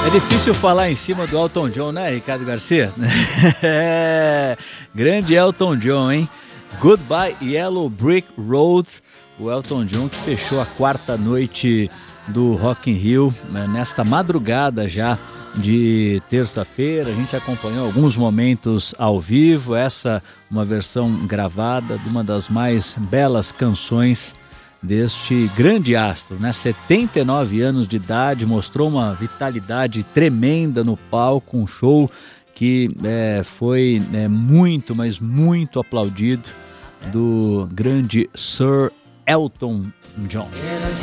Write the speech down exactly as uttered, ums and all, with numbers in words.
É difícil falar em cima do Elton John, né, Ricardo Garcia? É, grande Elton John, hein? Goodbye Yellow Brick Road, o Elton John que fechou a quarta noite do Rock in Rio, né, nesta madrugada já de terça-feira. A gente acompanhou alguns momentos ao vivo, essa uma versão gravada de uma das mais belas canções deste grande astro, né? setenta e nove anos de idade, mostrou uma vitalidade tremenda no palco, um show que é, foi é, muito, mas muito aplaudido, do grande Sir Elton John.